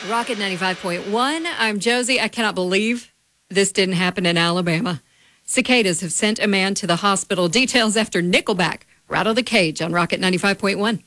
Rocket 95.1. I'm Josie. I cannot believe this didn't happen in Alabama. Cicadas have sent a man to the hospital. Details after Nickelback rattle the cage on Rocket 95.1.